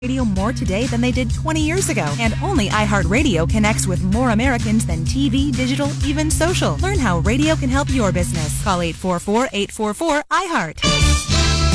Radio more today than they did 20 years ago. And only iHeartRadio connects with more Americans than TV, digital, even social. Learn how radio can help your business. Call 844-844-iHeart.